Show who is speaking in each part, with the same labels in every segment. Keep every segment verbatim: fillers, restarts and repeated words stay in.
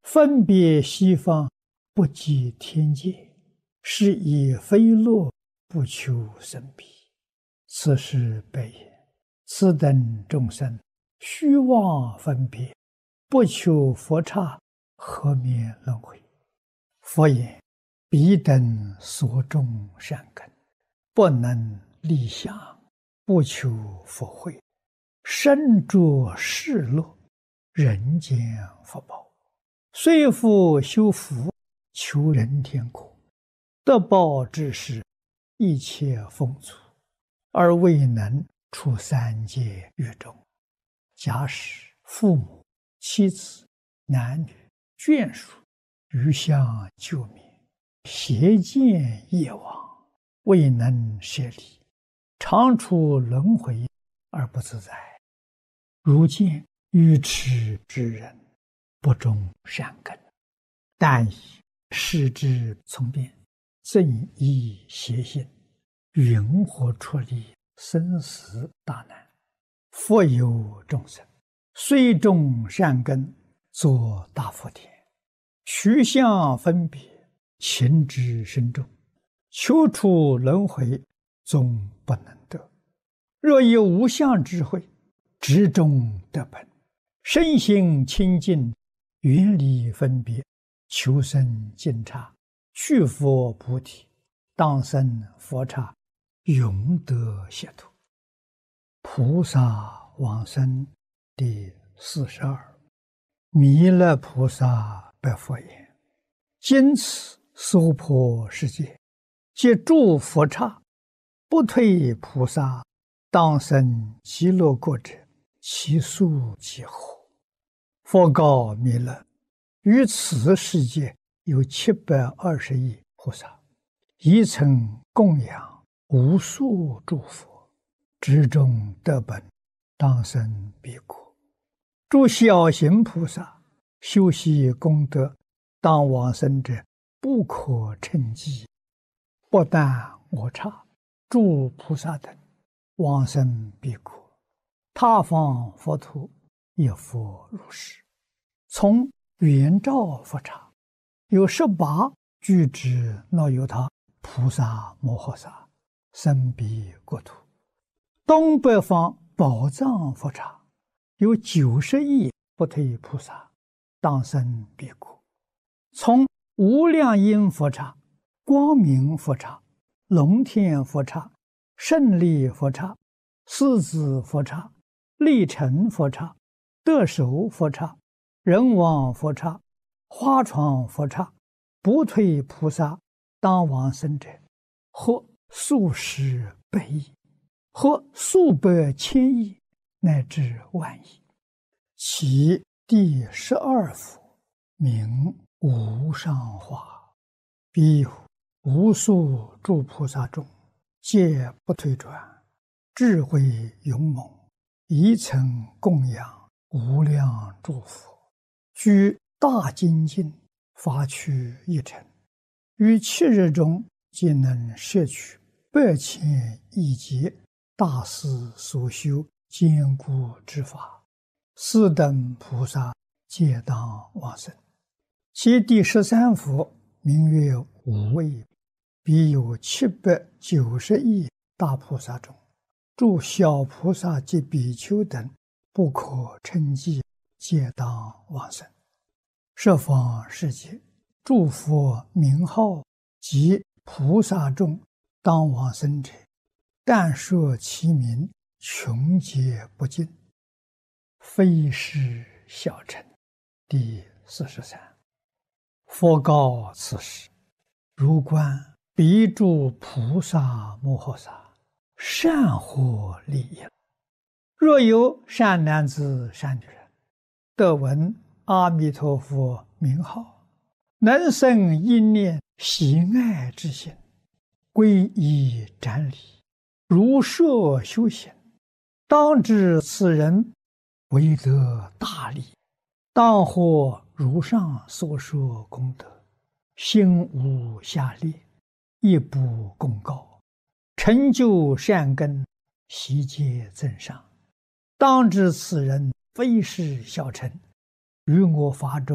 Speaker 1: 分别西方，不及天界，是以非乐不求生彼。此是悲也。此等众生，虚妄分别，不求佛刹，何免轮回？佛言：彼等所种善根，不能立想，不求佛慧，身着世乐，人间福报，虽复修福，求人天国，得报之时，一切丰足，而未能出三界狱中。假使父母、妻子、男女、眷属余相救灭，邪见业往，未能舍离，常处轮回而不自在。如见愚痴之人，不种善根，但以视之从变，正依邪心，云何出离生死大难？佛有众生，虽种善根，作大福田，取相分别，情之深重，求出轮回，终不能得。若有无相智慧，直中得本，身心清净，远离分别，求生净刹，去佛菩提，当生佛刹，永得解脱。菩萨往生第四十二。弥勒菩萨白佛言：今此娑婆世界，皆诸佛刹，不退菩萨，当生极乐国者，其数几何？佛告弥勒：于此世界有七百二十亿菩萨，一曾供养无数诸佛，直中得本，当生彼国。诸小行菩萨修习功德，当往生者，不可称计。不但我刹，诸菩萨等往生彼国，他方佛土也复如是。从圆照佛刹，有十八具之那由他菩萨摩诃萨生彼国土。东北方宝藏佛刹，有九十亿不退菩萨，当生彼国。从无量音佛刹、光明佛刹、龙天佛刹、胜利佛刹、狮子佛刹、力成佛刹、得手佛刹、人王佛刹、花床佛刹，不退菩萨当往生者，或数十百亿，或数百千亿，乃至万亿。其第十二佛名无上化，彼有无数诸菩萨中，皆不退转，智慧勇猛，一曾供养无量诸佛，居大精进，发趣一尘，于七日中皆能摄取百千亿劫大师所修坚固之法，四等菩萨皆当往生。其第十三佛名曰无畏，彼有七百九十亿大菩萨中，诸小菩萨及比丘等不可称计，皆当往生。十方世界诸佛名号及菩萨众当往生者，但说其名，穷皆不尽，非是小乘。第四十三。佛告此时：如观彼诸菩萨摩诃萨，善获利益。若有善男子善女人，得闻阿弥陀佛名号，能生一念喜爱之心，皈依瞻礼，如设修行，当知此人为得大利，当获如上所说功德，心无下劣，亦不公告，成就善根，悉皆增上。当知此人非是小乘，于我法中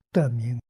Speaker 1: 得名